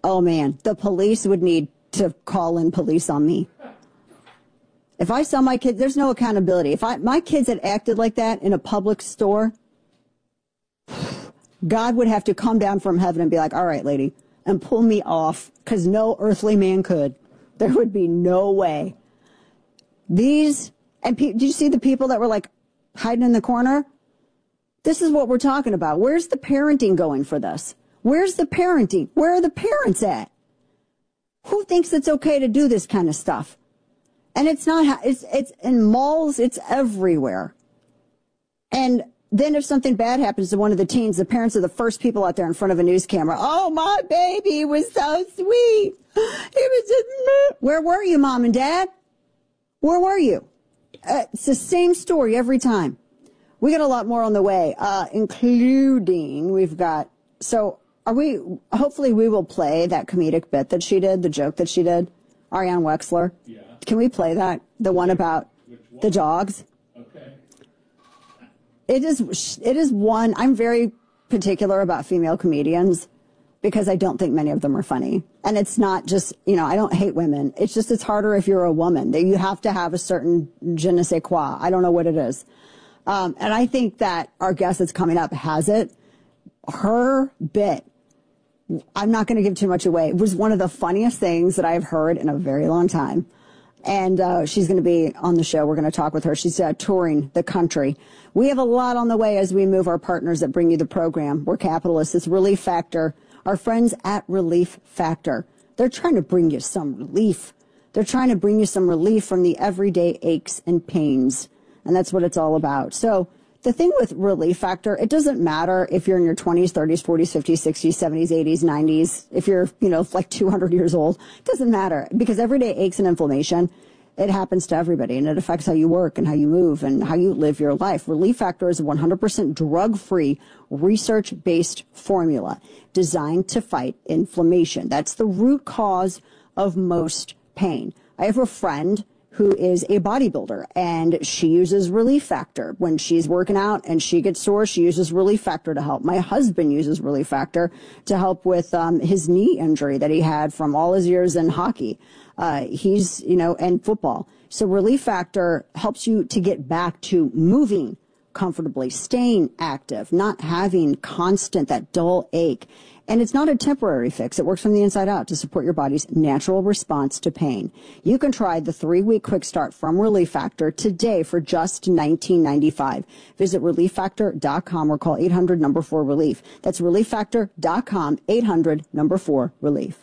oh man, the police would need to call in police on me. If I saw my kids, there's no accountability. If my kids had acted like that in a public store, God would have to come down from heaven and be like, all right, lady, and pull me off, because no earthly man could. There would be no way. Did you see the people that were like hiding in the corner? This is what we're talking about. Where's the parenting going for this? Where's the parenting? Where are the parents at? Who thinks it's okay to do this kind of stuff? And it's not, it's in malls, it's everywhere. And then if something bad happens to one of the teens, the parents are the first people out there in front of a news camera. Oh, my baby was so sweet. He was just, where were you, Mom and Dad? Where were you? It's the same story every time. We got a lot more on the way, including hopefully we will play that comedic bit that she did, the joke that she did, Ariane Wexler. Yeah. Can we play that? The one about the dogs? Okay. It is one, I'm very particular about female comedians because I don't think many of them are funny. And it's not just, I don't hate women. It's just, it's harder if you're a woman. You have to have a certain je ne sais quoi. I don't know what it is. And I think that our guest that's coming up has it. Her bit, I'm not going to give too much away. It was one of the funniest things that I've heard in a very long time. And she's going to be on the show. We're going to talk with her. She's touring the country. We have a lot on the way as we move our partners that bring you the program. We're capitalists. It's Relief Factor. Our friends at Relief Factor. They're trying to bring you some relief. They're trying to bring you some relief from the everyday aches and pains. And that's what it's all about. So the thing with Relief Factor, it doesn't matter if you're in your 20s, 30s, 40s, 50s, 60s, 70s, 80s, 90s, if you're, like 200 years old, it doesn't matter because everyday aches and inflammation, it happens to everybody and it affects how you work and how you move and how you live your life. Relief Factor is a 100% drug-free, research-based formula designed to fight inflammation. That's the root cause of most pain. I have a friend who is a bodybuilder, and she uses Relief Factor. When she's working out and she gets sore, she uses Relief Factor to help. My husband uses Relief Factor to help with his knee injury that he had from all his years in hockey. And football. So Relief Factor helps you to get back to moving comfortably, staying active, not having constant, that dull ache. And it's not a temporary fix. It works from the inside out to support your body's natural response to pain. You can try the 3-week quick start from Relief Factor today for just $19.95. Visit ReliefFactor.com or call 800-4-RELIEF. That's ReliefFactor.com, 800-4-RELIEF.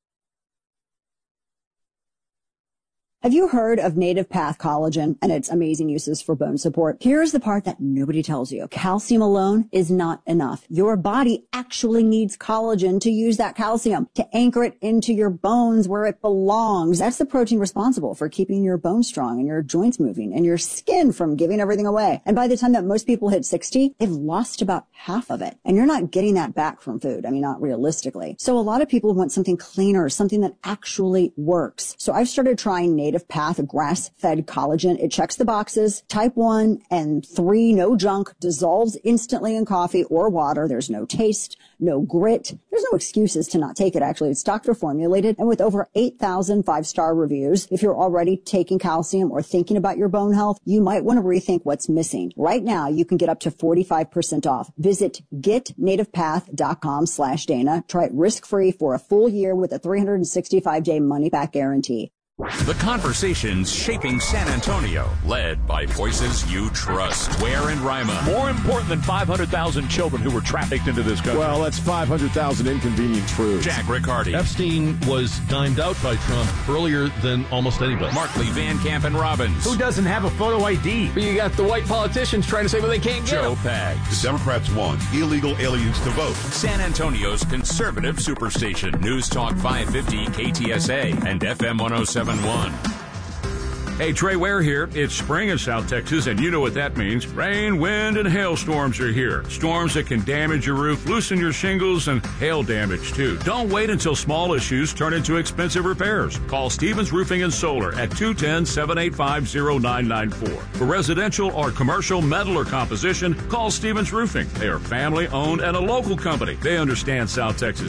Have you heard of Native Path Collagen and its amazing uses for bone support? Here's the part that nobody tells you. Calcium alone is not enough. Your body actually needs collagen to use that calcium, to anchor it into your bones where it belongs. That's the protein responsible for keeping your bones strong and your joints moving and your skin from giving everything away. And by the time that most people hit 60, they've lost about half of it. And you're not getting that back from food. I mean, not realistically. So a lot of people want something cleaner, something that actually works. So I've started trying Native Path grass-fed collagen. It checks the boxes. Type 1 and 3, no junk, dissolves instantly in coffee or water. There's no taste, no grit. There's no excuses to not take it, actually. It's doctor formulated and with over 8,000 5-star reviews. If you're already taking calcium or thinking about your bone health, you might want to rethink what's missing. Right now, you can get up to 45% off. Visit getnativepath.com/Dana. Try it risk-free for a full year with a 365-day money-back guarantee. The conversations shaping San Antonio, led by voices you trust. Ware and Rima. More important than 500,000 children who were trafficked into this country. Well, that's 500,000 inconvenient truths. Jack Riccardi. Epstein was dimed out by Trump earlier than almost anybody. Markley, Van Camp, and Robbins. Who doesn't have a photo ID? But you got the white politicians trying to say, well, they can't get Joe them. Pags. The Democrats want illegal aliens to vote. San Antonio's conservative superstation. News Talk 550 KTSA and FM 107.1. Hey, Trey Ware here. It's spring in South Texas, and you know what that means. Rain, wind, and hailstorms are here. Storms that can damage your roof, loosen your shingles, and hail damage, too. Don't wait until small issues turn into expensive repairs. Call Stevens Roofing and Solar at 210-785-0994. For residential or commercial metal or composition, call Stevens Roofing. They are family-owned and a local company. They understand South Texas